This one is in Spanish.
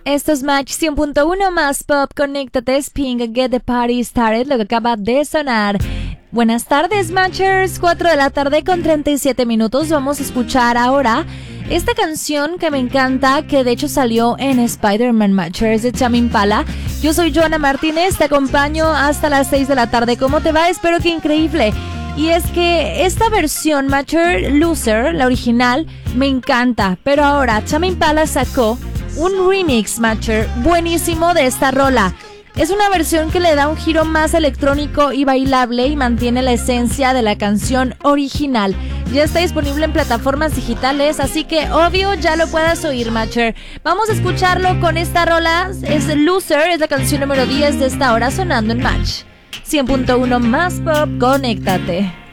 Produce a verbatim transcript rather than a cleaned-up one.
Esto es Match cien punto uno más Pop. Conéctate, es Pink, Get the Party Started, lo que acaba de sonar. Buenas tardes, Matchers. cuatro de la tarde con treinta y siete minutos. Vamos a escuchar ahora esta canción que me encanta, que de hecho salió en Spider-Man, Matchers, de Tame Impala. Yo soy Joana Martínez, te acompaño hasta las seis de la tarde. ¿Cómo te va? Espero que increíble. Y es que esta versión, Matcher, Loser, la original, me encanta. Pero ahora Tame Impala sacó un remix, Matcher, buenísimo de esta rola. Es una versión que le da un giro más electrónico y bailable y mantiene la esencia de la canción original. Ya está disponible en plataformas digitales, así que obvio ya lo puedas oír, Matcher. Vamos a escucharlo con esta rola. Es Loser, es la canción número diez de esta hora sonando en Match cien punto uno más Pop. Conéctate.